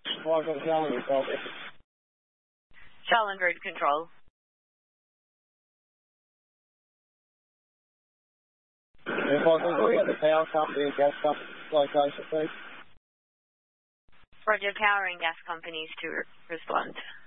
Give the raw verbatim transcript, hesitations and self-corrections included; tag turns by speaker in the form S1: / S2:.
S1: Welcome to Shallon Control.
S2: Shallon Road Control.
S1: If I can get the power company and gas company location, please.
S2: Roger, power and gas companies to re respond.